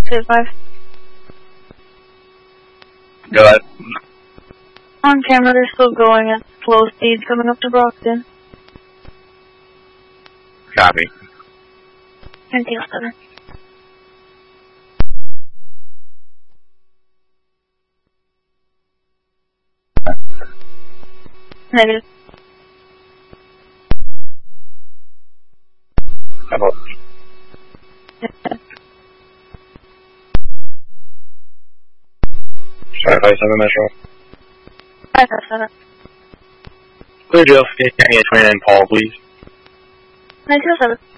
5. Go ahead. On camera, they're still going at slow speed coming up to Brockton. Copy. Until 7. Negative. How about? Yeah. 557 Metro. 557. Clear jail, County at 29 Paul, please. 927.